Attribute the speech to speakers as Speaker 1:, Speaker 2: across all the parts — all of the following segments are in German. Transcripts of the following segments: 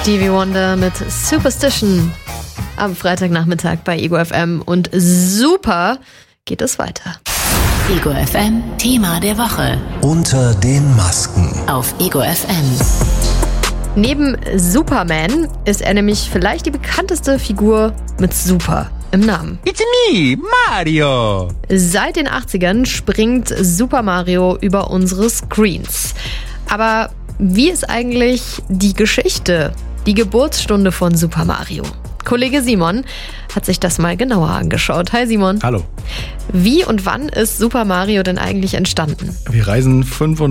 Speaker 1: Stevie Wonder mit Superstition am Freitagnachmittag bei Ego FM. Und super geht es weiter.
Speaker 2: Ego FM Thema der Woche.
Speaker 3: Unter den Masken.
Speaker 2: Auf Ego FM.
Speaker 1: Neben Superman ist er nämlich vielleicht die bekannteste Figur mit Super im Namen.
Speaker 4: It's me, Mario!
Speaker 1: Seit den 80ern springt Super Mario über unsere Screens. Aber wie ist eigentlich die Geschichte, die Geburtsstunde von Super Mario? Kollege Simon hat sich das mal genauer angeschaut. Hi Simon.
Speaker 5: Hallo.
Speaker 1: Wie und wann ist Super Mario denn eigentlich entstanden?
Speaker 5: Wir reisen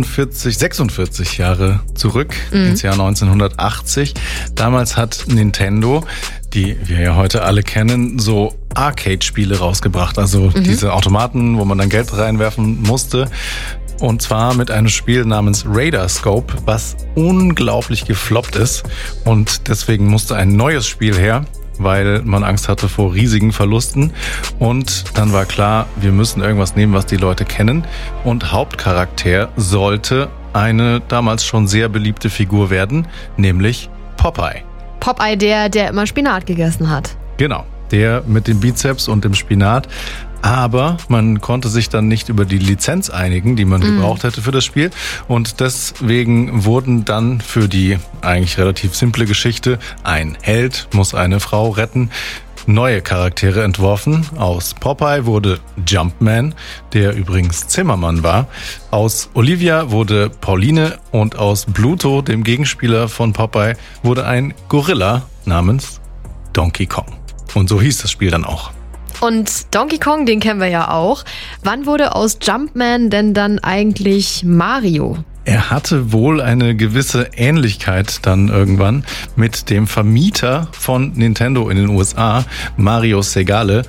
Speaker 5: 46 Jahre zurück ins Jahr 1980. Damals hat Nintendo, die wir ja heute alle kennen, so Arcade-Spiele rausgebracht. Also diese Automaten, wo man dann Geld reinwerfen musste. Und zwar mit einem Spiel namens Radarscope, was unglaublich gefloppt ist. Und deswegen musste ein neues Spiel her, weil man Angst hatte vor riesigen Verlusten. Und dann war klar, wir müssen irgendwas nehmen, was die Leute kennen. Und Hauptcharakter sollte eine damals schon sehr beliebte Figur werden, nämlich Popeye.
Speaker 1: Popeye, der immer Spinat gegessen hat.
Speaker 5: Genau, der mit dem Bizeps und dem Spinat. Aber man konnte sich dann nicht über die Lizenz einigen, die man gebraucht hätte für das Spiel. Und deswegen wurden dann für die eigentlich relativ simple Geschichte, ein Held muss eine Frau retten, neue Charaktere entworfen. Aus Popeye wurde Jumpman, der übrigens Zimmermann war. Aus Olivia wurde Pauline und aus Bluto, dem Gegenspieler von Popeye, wurde ein Gorilla namens Donkey Kong. Und so hieß das Spiel dann auch.
Speaker 1: Und Donkey Kong, den kennen wir ja auch. Wann wurde aus Jumpman denn dann eigentlich Mario?
Speaker 5: Er hatte wohl eine gewisse Ähnlichkeit dann irgendwann mit dem Vermieter von Nintendo in den USA, Mario Segale,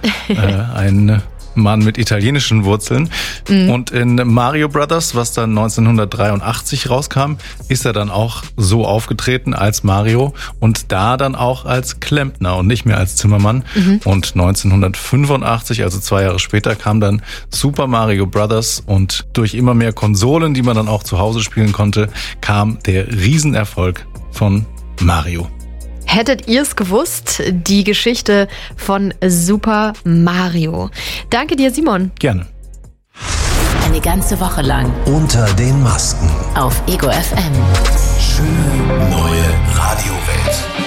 Speaker 5: ein Mann mit italienischen Wurzeln. Und in Mario Brothers, was dann 1983 rauskam, ist er dann auch so aufgetreten als Mario und da dann auch als Klempner und nicht mehr als Zimmermann. Und 1985, also 2 Jahre später, kam dann Super Mario Brothers und durch immer mehr Konsolen, die man dann auch zu Hause spielen konnte, kam der Riesenerfolg von Mario.
Speaker 1: Hättet ihr es gewusst, die Geschichte von Super Mario? Danke dir, Simon.
Speaker 5: Gerne.
Speaker 2: Eine ganze Woche lang.
Speaker 3: Unter den Masken.
Speaker 2: Auf Ego FM.
Speaker 3: Schöne neue Radiowelt.